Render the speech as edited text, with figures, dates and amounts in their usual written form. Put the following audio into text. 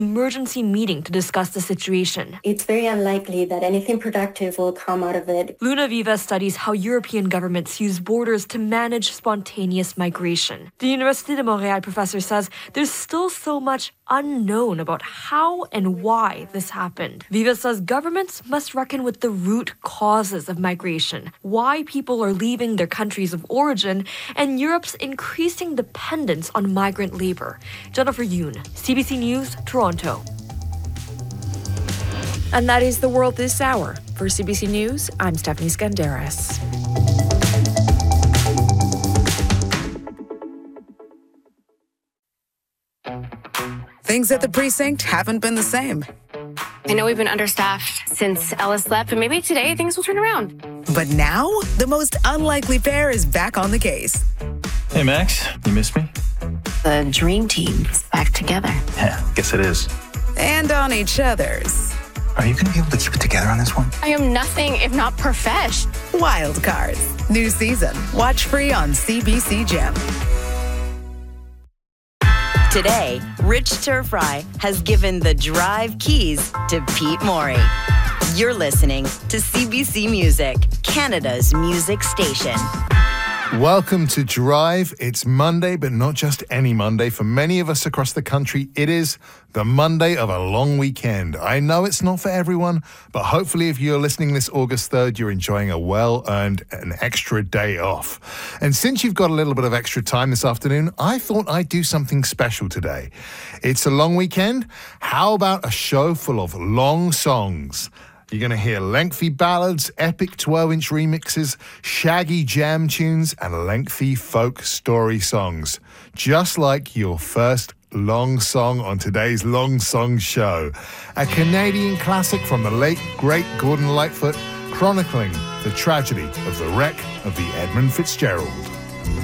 emergency meeting to discuss the situation. It's very unlikely that anything productive will come out of it. Luna Viva studies how European governments use borders to manage spontaneous migration. The Université de Montréal professor says there's still so much unknown about how and why this happened. Viva says governments must reckon with the root causes of migration, why people are leaving their countries of origin, and Europe's increasing dependence on migrant labor. Jennifer Yoon, CBC News, Toronto. And that is the world this hour. For CBC News, I'm Stephanie Skandaris. Things at the precinct haven't been the same. I know we've been understaffed since Ellis left, but maybe today things will turn around. But now, the most unlikely pair is back on the case. Hey, Max, you missed me? The dream team is back together. Yeah, guess it is. And on each other's Are you going to be able to keep it together on this one? I am nothing if not profesh. wild cards. New season. Watch free on CBC Gem. Today, Rich Turfry has given the drive keys to Pete Morey. You're listening to CBC Music, Canada's music station. Welcome to Drive. It's Monday, but not just any Monday. For many of us across the country, it is the Monday of a long weekend. I know it's not for everyone, but hopefully if you're listening this August 3rd, you're enjoying a well-earned an extra day off. And since you've got a little bit of extra time this afternoon, I thought I'd do something special today. It's a long weekend. How about a show full of long songs? You're going to hear lengthy ballads, epic 12-inch remixes, shaggy jam tunes, and lengthy folk story songs. Just like your first long song on today's Long Song Show. A Canadian classic from the late, great Gordon Lightfoot, chronicling the tragedy of the wreck of the Edmund Fitzgerald.